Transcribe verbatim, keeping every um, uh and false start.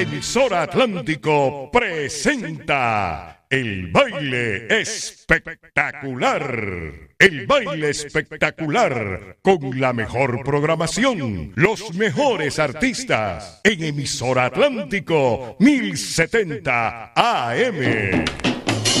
Emisora Atlántico presenta el baile espectacular. El baile espectacular con la mejor programación, los mejores artistas en Emisora Atlántico mil setenta A M.